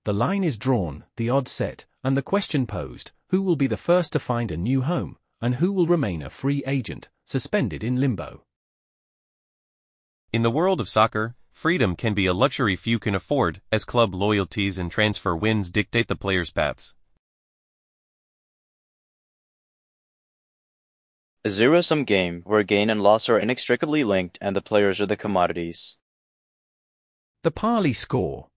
the line is drawn, the odds set, and the question posed: who will be the first to find a new home, and who will remain a free agent, suspended in limbo? In the world of soccer, freedom can be a luxury few can afford, as club loyalties and transfer winds dictate the players' paths. A zero-sum game where gain and loss are inextricably linked and the players are the commodities. The Parley score.